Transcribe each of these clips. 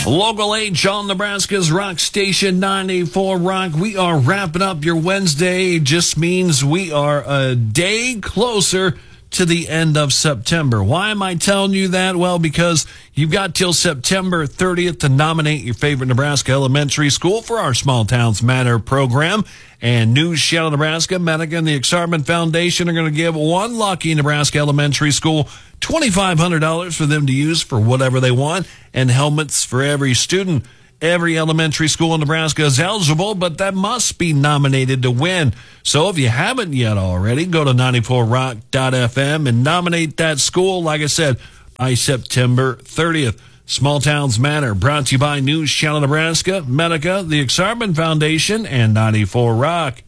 Local 8 on Nebraska's Rock Station 94 Rock. We are wrapping up your Wednesday. It just means we are a day closer to the end of September. Why am I telling you that? Well, because you've got till September 30th to nominate your favorite Nebraska elementary school for our Small Towns Matter program. And News Channel Nebraska, Medica, and the Exarban Foundation are going to give one lucky Nebraska elementary school $2,500 for them to use for whatever they want, and helmets for every student. Every elementary school in Nebraska is eligible, but that must be nominated to win. So if you haven't yet already, go to 94rock.fm and nominate that school, like I said, by September 30th. Small Towns Matter, brought to you by News Channel Nebraska, Medica, the Exarban Foundation, and 94 Rock.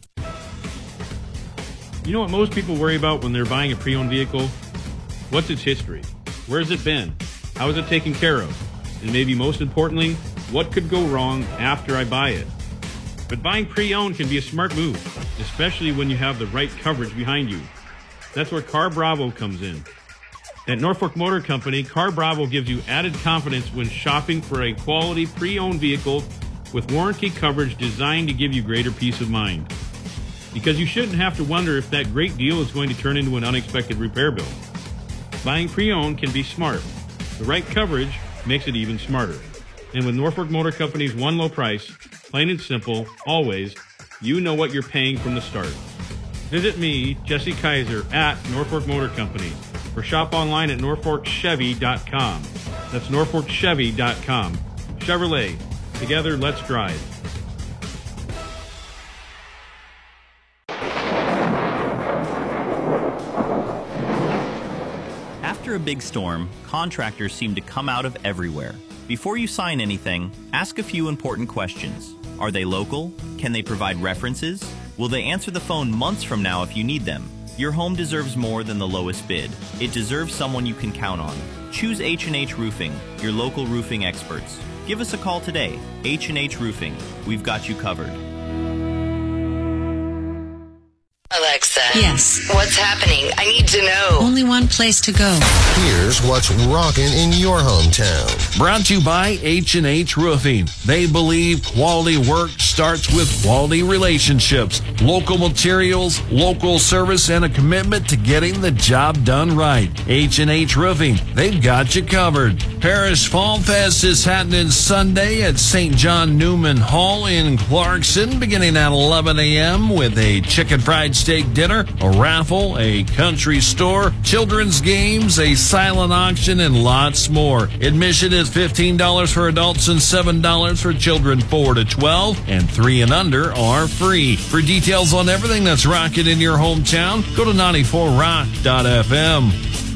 You know what most people worry about when they're buying a pre-owned vehicle? What's its history? Where's it been? How is it taken care of? And maybe most importantly, what could go wrong after I buy it? But buying pre-owned can be a smart move, especially when you have the right coverage behind you. That's where Car Bravo comes in. At Norfolk Motor Company, Car Bravo gives you added confidence when shopping for a quality pre-owned vehicle with warranty coverage designed to give you greater peace of mind. Because you shouldn't have to wonder if that great deal is going to turn into an unexpected repair bill. Buying pre-owned can be smart. The right coverage makes it even smarter. And with Norfolk Motor Company's one low price, plain and simple, always, you know what you're paying from the start. Visit me, Jesse Kaiser, at Norfolk Motor Company, or shop online at norfolkchevy.com. That's norfolkchevy.com. Chevrolet. Together, let's drive. After a big storm, contractors seem to come out of everywhere. Before you sign anything, ask a few important questions. Are they local? Can they provide references? Will they answer the phone months from now if you need them? Your home deserves more than the lowest bid. It deserves someone you can count on. Choose H&H Roofing, your local roofing experts. Give us a call today. H&H Roofing. We've got you covered. Alexa. Yes. What's happening? I need to know. Only one place to go. Here's what's rocking in your hometown. Brought to you by H&H Roofing. They believe quality work starts with quality relationships, local materials, local service, and a commitment to getting the job done right. H&H Roofing. They've got you covered. Parish Fall Fest is happening Sunday at St. John Newman Hall in Clarkson, beginning at 11 a.m. with a chicken fried steak dinner, a raffle, a country store, children's games, a silent auction, and lots more. Admission is $15 for adults and $7 for children 4 to 12, and 3 and under are free. For details on everything that's rocking in your hometown, go to 94rock.fm.